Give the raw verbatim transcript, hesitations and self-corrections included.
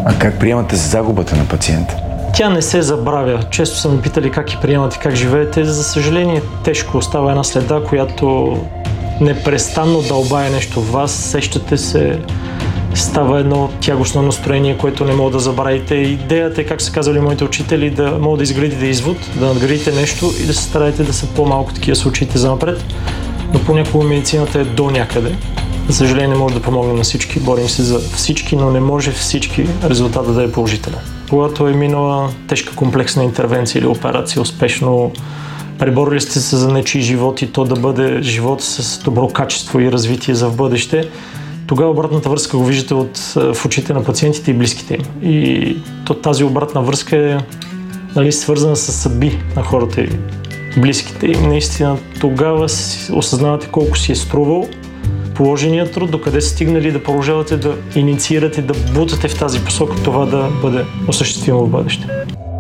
А как приемате загубата на пациента? Тя не се забравя. Често са ме питали как я приемате, как живеете. За съжаление, тежко остава една следа, която непрестанно дълбае нещо в вас. Сещате се, става едно тягостно настроение, което не мога да забравите. Идеята е, как са казали моите учители, да мога да изградите извод, да надградите нещо и да се стараете да са по-малко такива случаите занапред. Но понякога медицината е до някъде. За съжаление, не може да помогне на всички. Борим се за всички, но не може всички резултата да е положителен. Когато е минала тежка комплексна интервенция или операция, успешно преборили сте се за нечий живот и то да бъде живот с добро качество и развитие за в бъдеще, тогава обратната връзка го виждате от, в очите на пациентите и близките им. И то, тази обратна връзка е, нали, свързана с съдби на хората и близките. И наистина тогава осъзнавате колко си е струвал положения труд, докъде сте стигнали, да продължавате да инициирате, да бутате в тази посока, това да бъде осъществимо в бъдеще.